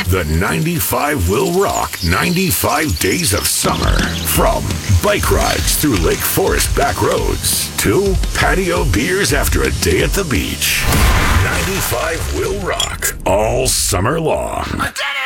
The 95 will rock 95 days of summer. From bike rides through Lake Forest back roads to patio beers after a day at the beach. 95 will rock all summer long. I did it!